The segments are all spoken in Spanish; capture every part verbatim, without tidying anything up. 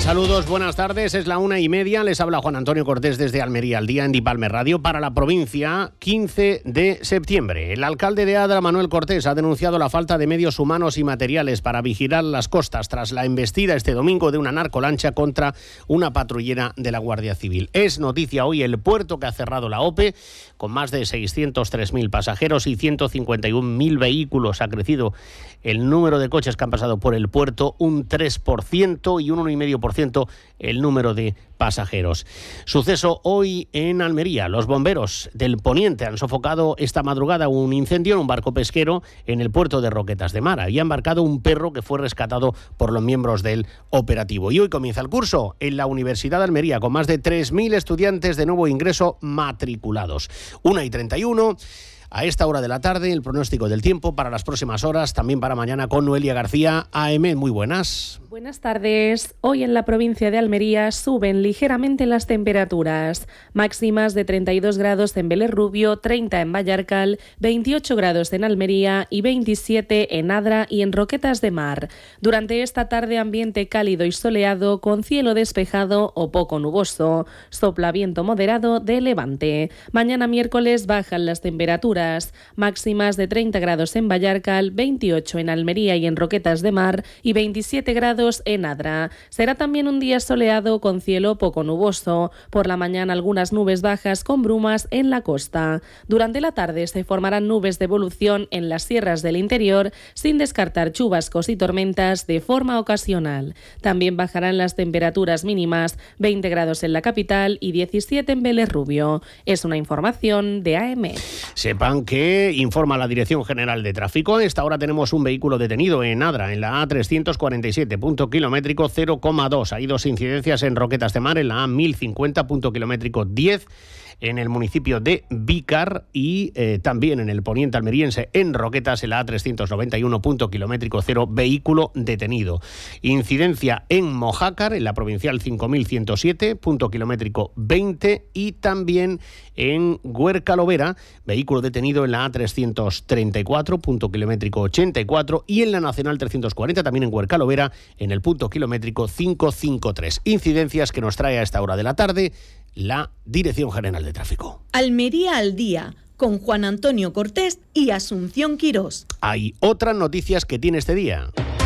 Saludos, buenas tardes, es la una y media, les habla Juan Antonio Cortés desde Almería al día en Dipalme Radio para la provincia, quince de septiembre. El alcalde de Adra, Manuel Cortés, ha denunciado la falta de medios humanos y materiales para vigilar las costas tras la embestida este domingo de una narcolancha contra una patrullera de la Guardia Civil. Es noticia hoy el puerto que ha cerrado la OPE con más de seiscientos tres mil pasajeros y ciento cincuenta y un mil vehículos. Ha crecido el número de coches que han pasado por el puerto un tres por ciento y un uno coma cinco por ciento el número de pasajeros. Suceso hoy en Almería. Los bomberos del Poniente han sofocado esta madrugada un incendio en un barco pesquero en el puerto de Roquetas de Mar. Había embarcado un perro que fue rescatado por los miembros del operativo. Y hoy comienza el curso en la Universidad de Almería con más de tres mil estudiantes de nuevo ingreso matriculados. una y treinta y uno. A esta hora de la tarde, el pronóstico del tiempo para las próximas horas, también para mañana con Noelia García. A M, muy buenas. Buenas tardes. Hoy en la provincia de Almería suben ligeramente las temperaturas. Máximas de treinta y dos grados en Vélez Rubio, treinta en Vallarcal, veintiocho grados en Almería y veintisiete en Adra y en Roquetas de Mar. Durante esta tarde, ambiente cálido y soleado con cielo despejado o poco nuboso. Sopla viento moderado de levante. Mañana miércoles bajan las temperaturas. Máximas de treinta grados en Vallarcal, veintiocho en Almería y en Roquetas de Mar y veintisiete grados en Adra. Será también un día soleado con cielo poco nuboso. Por la mañana algunas nubes bajas con brumas en la costa. Durante la tarde se formarán nubes de evolución en las sierras del interior, sin descartar chubascos y tormentas de forma ocasional. También bajarán las temperaturas mínimas, veinte grados en la capital y diecisiete en Vélez Rubio. Es una información de A M. Sepa que informa la Dirección General de Tráfico. A esta hora tenemos un vehículo detenido en Adra, en la A trescientos cuarenta y siete, punto kilométrico cero coma dos. Hay dos incidencias en Roquetas de Mar, en la A mil cincuenta, punto kilométrico diez, en el municipio de Vícar y eh, también en el poniente almeriense, en Roquetas, en la A trescientos noventa y uno, punto kilométrico cero, vehículo detenido. Incidencia en Mojácar, en la provincial cinco mil ciento siete, punto kilométrico veinte, y también en Huerca-Lovera, vehículo detenido en la A trescientos treinta y cuatro, punto kilométrico ochenta y cuatro, y en la Nacional trescientos cuarenta, también en Huerca-Lovera, en el punto kilométrico quinientos cincuenta y tres. Incidencias que nos trae a esta hora de la tarde la Dirección General de Tráfico. Almería al día, con Juan Antonio Cortés y Asunción Quirós. Hay otras noticias que tiene este día.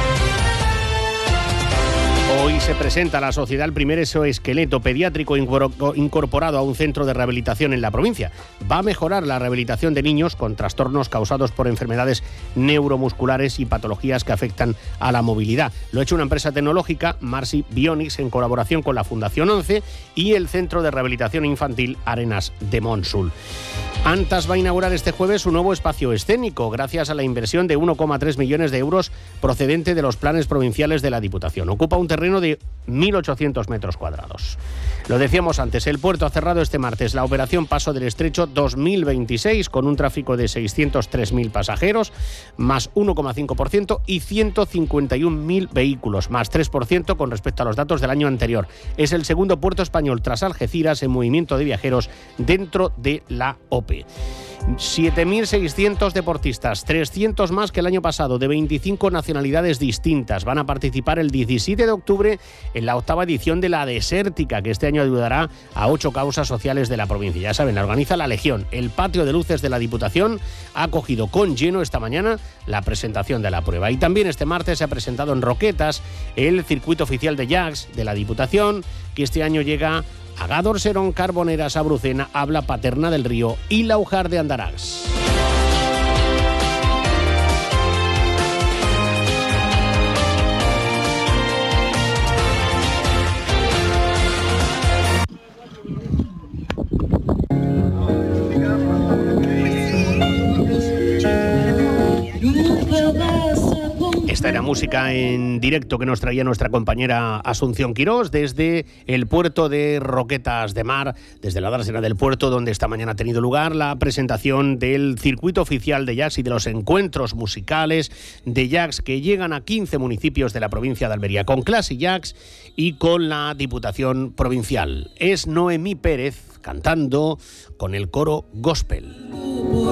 Hoy se presenta a la sociedad el primer exoesqueleto pediátrico incorporado a un centro de rehabilitación en la provincia. Va a mejorar la rehabilitación de niños con trastornos causados por enfermedades neuromusculares y patologías que afectan a la movilidad. Lo ha hecho una empresa tecnológica, Marsi Bionics, en colaboración con la Fundación once y el Centro de Rehabilitación Infantil Arenas de Monsul. Antas va a inaugurar este jueves un nuevo espacio escénico gracias a la inversión de uno coma tres millones de euros procedente de los planes provinciales de la Diputación. Ocupa un terreno de mil ochocientos metros cuadrados. Lo decíamos antes, el puerto ha cerrado este martes la operación Paso del Estrecho dos mil veintiséis con un tráfico de seiscientos tres mil pasajeros, más uno coma cinco por ciento y ciento cincuenta y un mil vehículos, más tres por ciento con respecto a los datos del año anterior. Es el segundo puerto español tras Algeciras en movimiento de viajeros dentro de la O P E. siete mil seiscientos deportistas, trescientos más que el año pasado, de veinticinco nacionalidades distintas. Van a participar el diecisiete de octubre en la octava edición de la Desértica, que este año ayudará a ocho causas sociales de la provincia. Ya saben, la organiza la Legión. El patio de luces de la Diputación ha acogido con lleno esta mañana la presentación de la prueba. Y también este martes se ha presentado en Roquetas el circuito oficial de jazz de la Diputación, que este año llega a Gádor, Serón, Carboneras, Abrucena, Abla, Paterna del Río y Laujar de Andarax. Esta era música en directo que nos traía nuestra compañera Asunción Quirós desde el puerto de Roquetas de Mar, desde la dársena del puerto, donde esta mañana ha tenido lugar la presentación del circuito oficial de jazz y de los encuentros musicales de jazz que llegan a quince municipios de la provincia de Almería, con Classy Jazz y con la Diputación Provincial. Es Noemí Pérez cantando con el coro gospel.